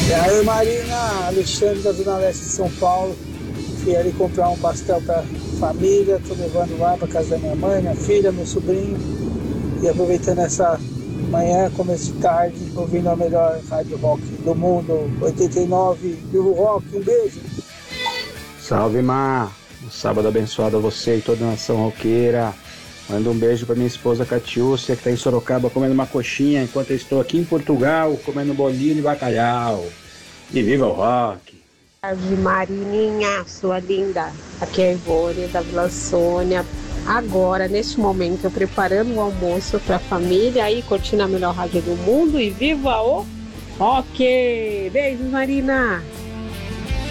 E aí, Marina, Alexandre da Zona Leste de São Paulo. Fui ali comprar um pastel pra família, tô levando lá pra casa da minha mãe, minha filha, meu sobrinho. E aproveitando essa manhã, começo de tarde, ouvindo a melhor rádio rock do mundo, 89, Vivo Rock, um beijo. Salve, Mar! Um sábado abençoado a você e toda a nação roqueira. Manda um beijo pra minha esposa Catiúcia, que tá em Sorocaba comendo uma coxinha, enquanto eu estou aqui em Portugal comendo bolinho e bacalhau. E viva o rock! Tarde, Marininha, sua linda. Aqui é a Ivone da Vila Sônia. Agora, neste momento, eu preparando o almoço para a família, aí curtindo a melhor rádio do mundo e viva o rock! Beijos, Marina!